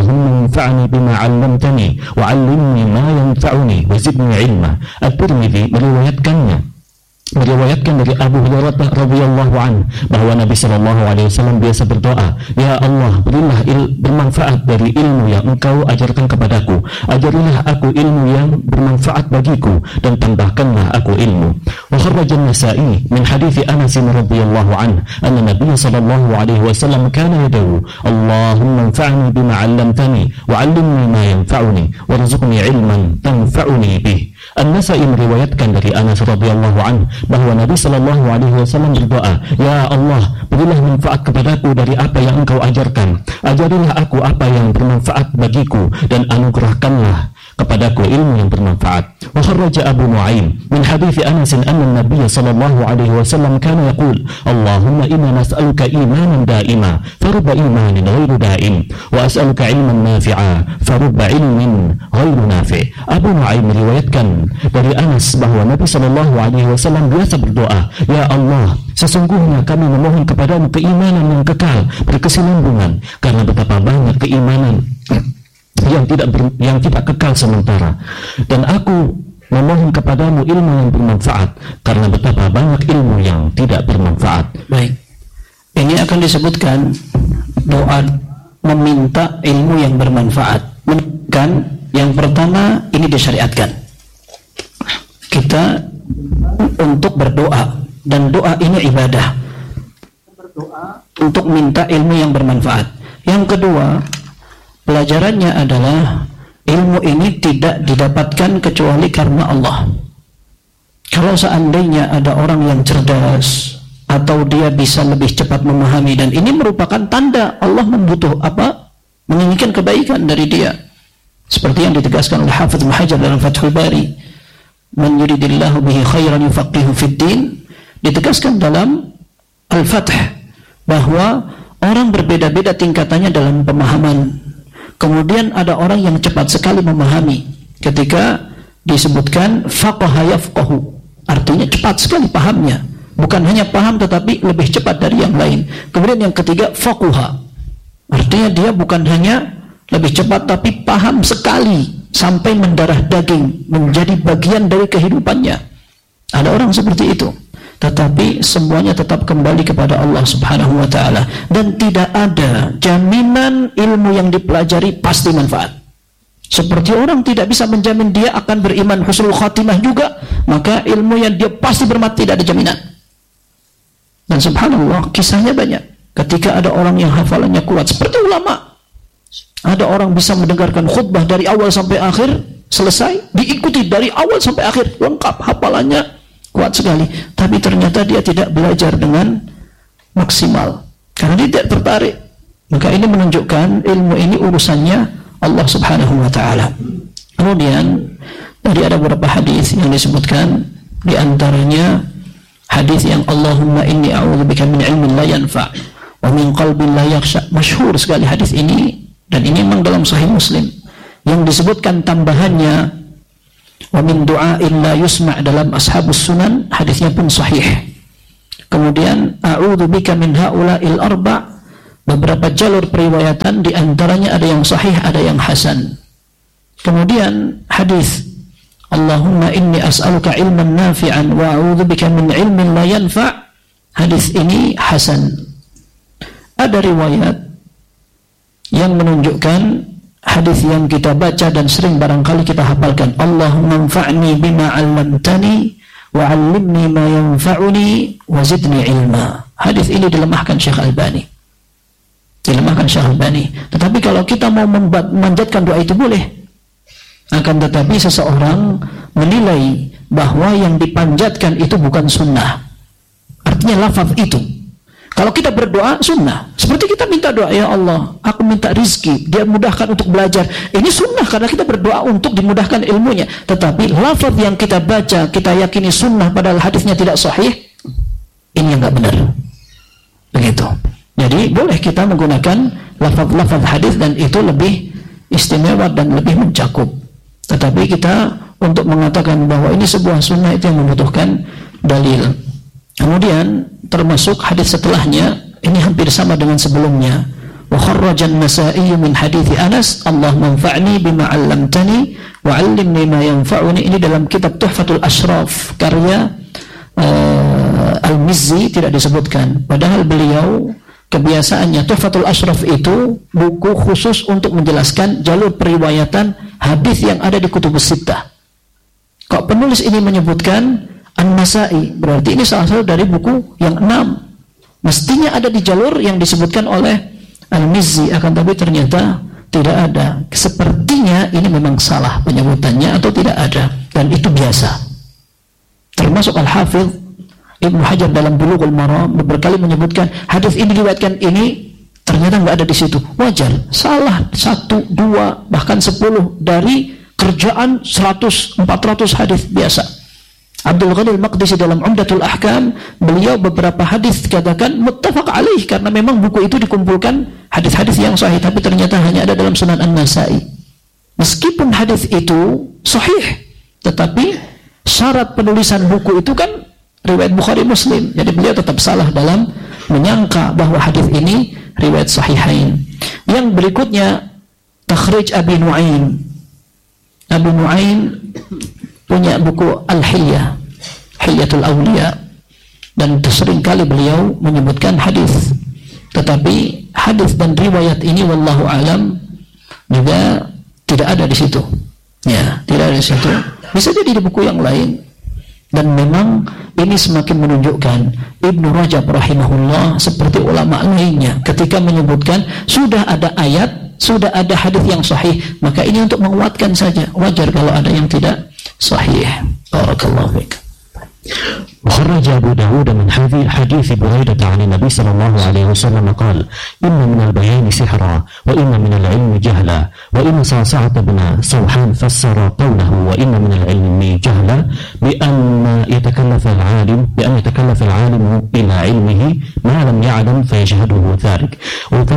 Allahumma anfa'ni bima 'allamtani wa 'allimni ma yanfa'uni wa zidni 'ilma. At-Tirmidzi meriwayatkan dari Abu Hurairah radhiyallahu anhu bahwa Nabi sallallahu alaihi wasallam biasa berdoa, ya Allah, berilah bermanfaat dari ilmu yang Engkau ajarkan kepadaku, ajarilah aku ilmu yang bermanfaat bagiku, dan tambahkanlah aku ilmu. Wa kharraja an-Nasa'i min hadithi Anas radhiyallahu anhu anna Nabi sallallahu alaihi wasallam kana yad'u, Allahumma anfa'ni bima 'allamtani wa 'allimni ma yanfa'uni warzuqni 'ilman tanfa'uni bih. An-Nasa'i meriwayatkan dari Anas radhiyallahu anhu bahwa Nabi sallallahu alaihi wasallam berdoa, ya Allah, berilah manfaat kepadaku dari apa yang Engkau ajarkan, ajarilah aku apa yang bermanfaat bagiku, dan anugerahkanlah kepadaku ilmu yang bermanfaat. Wa kharraja Abu Nu'aim min hadithi Anas anna Nabi sallallahu alaihi wasallam kana yaqul, Allahumma inna nas'aluka imanan da'ima farubba imanin ghairu da'im wa as'aluka ilman nafi'a farubba ilmin ghairu nafi'. Abu Nu'aim meriwayatkan dari Anas bahwa Nabi sallallahu alaihi wasallam biasa berdoa, ya Allah, sesungguhnya kami memohon kepadamu keimanan yang kekal berkesinambungan, karena betapa banyak keimanan yang tidak kekal sementara, dan aku memohon kepadamu ilmu yang bermanfaat, karena betapa banyak ilmu yang tidak bermanfaat. Baik, ini akan disebutkan doa meminta ilmu yang bermanfaat. Kan yang pertama ini disyariatkan kita untuk berdoa, dan doa ini ibadah, berdoa untuk minta ilmu yang bermanfaat. Yang kedua, pelajarannya adalah ilmu ini tidak didapatkan kecuali karena Allah. Kalau seandainya ada orang yang cerdas atau dia bisa lebih cepat memahami, dan ini merupakan tanda Allah menginginkan kebaikan dari dia, seperti yang ditegaskan oleh Hafidz Ibnu Hajar dalam Fathul Bari, man yuridillahu bihi khairan yufaqihu fid din, ditegaskan dalam Al-Fath bahwa orang berbeda-beda tingkatannya dalam pemahaman. Kemudian ada orang yang cepat sekali memahami, ketika disebutkan faqaha yafqahu, artinya cepat sekali pahamnya, bukan hanya paham tetapi lebih cepat dari yang lain. Kemudian yang ketiga faquha, artinya dia bukan hanya lebih cepat tapi paham sekali sampai mendarah daging, menjadi bagian dari kehidupannya. Ada orang seperti itu, tetapi semuanya tetap kembali kepada Allah Subhanahu wa ta'ala, dan tidak ada jaminan ilmu yang dipelajari pasti manfaat. Seperti orang tidak bisa menjamin dia akan beriman husnul khatimah juga, maka ilmu yang dia pasti bermanfaat tidak ada jaminan. Dan subhanallah, kisahnya banyak. Ketika ada orang yang hafalannya kuat seperti ulama, ada orang bisa mendengarkan khutbah dari awal sampai akhir, selesai, diikuti dari awal sampai akhir, lengkap hafalannya, kuat sekali, tapi ternyata dia tidak belajar dengan maksimal karena dia tidak tertarik. Maka ini menunjukkan ilmu ini urusannya Allah Subhanahu wa ta'ala. Kemudian tadi ada beberapa hadis yang disebutkan, di antaranya hadis yang Allahumma inni a'udzubika min ilmin la yanfa' wa min qalbin la yakhsha. Masyhur sekali hadis ini, dan ini memang dalam Sahih Muslim. Yang disebutkan tambahannya wa min du'ain la yusma' dalam Ashabus Sunan, hadisnya pun sahih. Kemudian a'udzubika min haula'il arba', beberapa jalur periwayatan, di antaranya ada yang sahih, ada yang hasan. Kemudian hadis Allahumma inni as'aluka ilman nafi'an wa a'udzubika min ilmin la yanfa', hadis ini hasan. Ada riwayat yang menunjukkan hadis yang kita baca dan sering barangkali kita hafalkan, Allahumma anfa'ni bima 'allamtani wa 'allimni ma yanfa'uni wa zidni ilma. Hadis ini dilemahkan Syekh Albani. Tetapi kalau kita mau memanjatkan doa itu boleh. Akan tetapi seseorang menilai bahwa yang dipanjatkan itu bukan sunnah. Artinya lafaz itu. Kalau kita berdoa sunnah, seperti kita minta doa, ya Allah, aku minta rizki, dia mudahkan untuk belajar. Ini sunnah karena kita berdoa untuk dimudahkan ilmunya. Tetapi lafaz yang kita baca, kita yakini sunnah padahal hadisnya tidak sahih, ini yang nggak benar. Begitu. Jadi boleh kita menggunakan lafaz-lafaz hadis, dan itu lebih istimewa dan lebih mencakup. Tetapi kita untuk mengatakan bahwa ini sebuah sunnah, itu yang membutuhkan dalil. Kemudian termasuk hadis setelahnya, ini hampir sama dengan sebelumnya. Wa kharraja an-Nasa'i min hadits Anas, Allahumma anfa'ni bima 'allamtani wa 'allimni ma yanfa'uni. Ini dalam kitab Tuhfatul Ashraf karya Al-Mizzi, tidak disebutkan. Padahal beliau kebiasaannya Tuhfatul Ashraf itu buku khusus untuk menjelaskan jalur periwayatan hadis yang ada di kutubus sittah. Kok penulis ini menyebutkan An-Nasa'i, berarti ini salah satu dari buku yang 6. Mestinya ada di jalur yang disebutkan oleh Al-Mizzi, akan tapi ternyata tidak ada. Sepertinya ini memang salah penyebutannya atau tidak ada, dan itu biasa. Termasuk Al-Hafidh Ibnu Hajar dalam Bulughul Maram berkali menyebutkan hadis ini diriwayatkan ini, ternyata nggak ada di situ. Wajar, salah 1, 2, bahkan 10 dari kerjaan 100, 400 hadis biasa. Abdul Ghani Al-Maqdisi dalam Umdatul Ahkam, beliau beberapa hadis katakan muttafaq alaih, karena memang buku itu dikumpulkan hadis-hadis yang sahih, tapi ternyata hanya ada dalam Sunan An-Nasa'i. Meskipun hadis itu sahih, tetapi syarat penulisan buku itu kan riwayat Bukhari Muslim. Jadi beliau tetap salah dalam menyangka bahwa hadis ini riwayat sahihain. Yang berikutnya takhrij Abi Nu'aim. Abu Nu'aim punya buku Al-Hilyah, Hilyatul Awliya, dan seringkali beliau menyebutkan hadis. Tetapi hadis dan riwayat ini wallahu alam juga tidak ada di situ. Ya, tidak ada di situ. Bisa jadi di buku yang lain. Dan memang ini semakin menunjukkan Ibnu Rajab rahimahullah seperti ulama lainnya ketika menyebutkan sudah ada ayat, sudah ada hadis yang sahih, maka ini untuk menguatkan saja. Wajar kalau ada yang tidak sahih. Barakallahu fiik. وخرج أبو داود من حديث بريدة عن النبي صلى الله عليه وسلم قال إن من البيان سحرا وإن من العلم جهلا وإن صعصعة بن صوحان فسر قوله وإن من العلم جهلا بأن يتكلف العالم إلى علمه ما لم يعلم فيجهده ذلك.